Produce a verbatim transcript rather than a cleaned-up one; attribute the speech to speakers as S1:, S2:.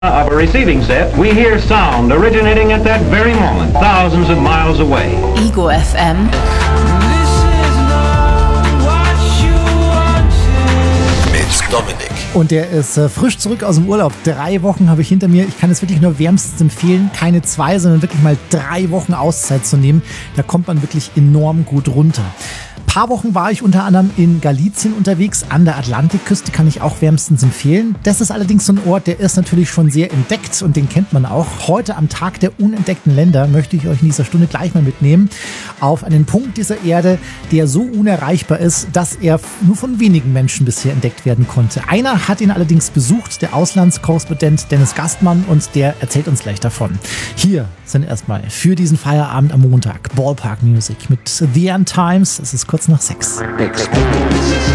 S1: Of a receiving set, we hear sound originating at that very moment, thousands of miles away.
S2: Ego F M.
S3: Mit Dominik.
S4: Und der ist äh, frisch zurück aus dem Urlaub. Drei Wochen habe ich hinter mir. Ich kann es wirklich nur wärmstens empfehlen. Keine zwei, sondern wirklich mal drei Wochen Auszeit zu nehmen. Da kommt man wirklich enorm gut runter. Ein paar Wochen war ich unter anderem in Galizien unterwegs, an der Atlantikküste, kann ich auch wärmstens empfehlen. Das ist allerdings so ein Ort, der ist natürlich schon sehr entdeckt und den kennt man auch. Heute am Tag der unentdeckten Länder möchte ich euch in dieser Stunde gleich mal mitnehmen auf einen Punkt dieser Erde, der so unerreichbar ist, dass er nur von wenigen Menschen bisher entdeckt werden konnte. Einer hat ihn allerdings besucht, der Auslandskorrespondent Dennis Gastmann, und der erzählt uns gleich davon. Hier sind erstmal für diesen Feierabend am Montag Ballpark Music mit The End Times. Es ist kurz nach sechs.